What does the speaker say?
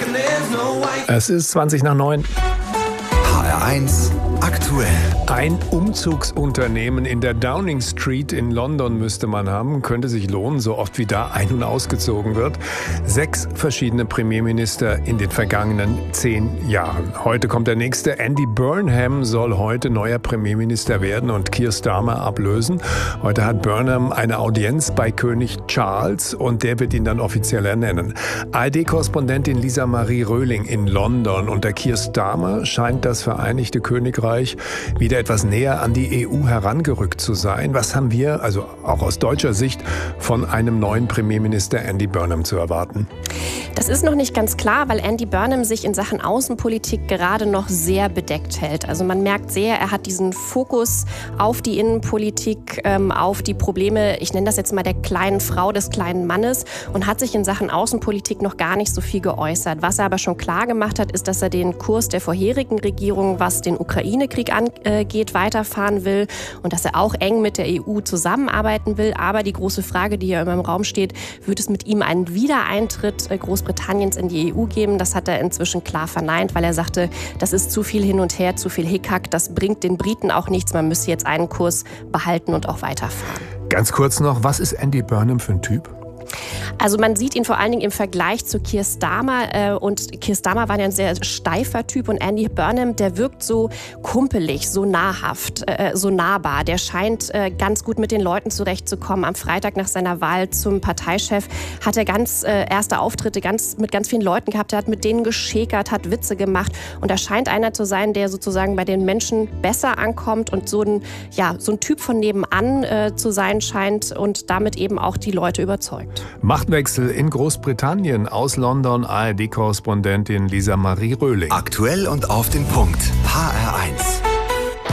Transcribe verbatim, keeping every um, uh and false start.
Es ist zwanzig nach neun. H R eins aktuell. Ein Umzugsunternehmen in der Downing Street in London müsste man haben. Könnte sich lohnen, so oft wie da ein- und ausgezogen wird. Sechs verschiedene Premierminister in den vergangenen zehn Jahren. Heute kommt der nächste. Andy Burnham soll heute neuer Premierminister werden und Keir Starmer ablösen. Heute hat Burnham eine Audienz bei König Charles und der wird ihn dann offiziell ernennen. A R D-Korrespondentin Lisa Marie Röhling in London. Unter Keir Starmer scheint das Vereinigte Königreich wieder etwas näher an die E U herangerückt zu sein. Was haben wir, also auch aus deutscher Sicht, von einem neuen Premierminister Andy Burnham zu erwarten? Das ist noch nicht ganz klar, weil Andy Burnham sich in Sachen Außenpolitik gerade noch sehr bedeckt hält. Also man merkt sehr, er hat diesen Fokus auf die Innenpolitik, ähm, auf die Probleme, ich nenne das jetzt mal der kleinen Frau, des kleinen Mannes, und hat sich in Sachen Außenpolitik noch gar nicht so viel geäußert. Was er aber schon klar gemacht hat, ist, dass er den Kurs der vorherigen Regierung, was den Ukraine-Krieg angeht, weiterfahren will und dass er auch eng mit der E U zusammenarbeiten will. Aber die große Frage, die ja immer im Raum steht, wird es mit ihm einen Wiedereintritt Großbritanniens in die E U geben? Das hat er inzwischen klar verneint, weil er sagte, das ist zu viel hin und her, zu viel Hickhack, das bringt den Briten auch nichts. Man müsse jetzt einen Kurs behalten und auch weiterfahren. Ganz kurz noch, was ist Andy Burnham für ein Typ? Also man sieht ihn vor allen Dingen im Vergleich zu Keir Starmer. Äh, und Keir Starmer war ja ein sehr steifer Typ und Andy Burnham, der wirkt so kumpelig, so nahrhaft, äh, so nahbar. Der scheint äh, ganz gut mit den Leuten zurechtzukommen. Am Freitag nach seiner Wahl zum Parteichef hat er ganz äh, erste Auftritte ganz, mit ganz vielen Leuten gehabt. Er hat mit denen geschäkert, hat Witze gemacht. Und er scheint einer zu sein, der sozusagen bei den Menschen besser ankommt und so ein, ja, so ein Typ von nebenan äh, zu sein scheint und damit eben auch die Leute überzeugt. Machtwechsel in Großbritannien. Aus London A R D-Korrespondentin Lisa Marie Röhling. Aktuell und auf den Punkt. H R eins.